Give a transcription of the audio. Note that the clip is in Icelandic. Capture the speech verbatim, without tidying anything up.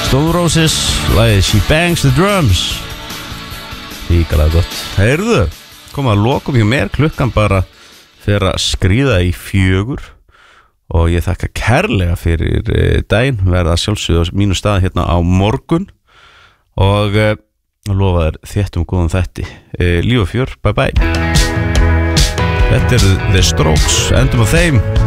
Stone Roses, lagið She Bangs the Drums. Ríkalega gott. Heyrðu, koma að lokum hjá mér, klukkan bara fyrir að skríða í fjögur og ég þakka kærlega fyrir daginn, verða sjálfsögðu á mínu stað hérna á morgun og uh, lofa þér þéttum góðum þætti. uh, Líf og fjör, bye bye. Þetta er The Strokes, endum á þeim.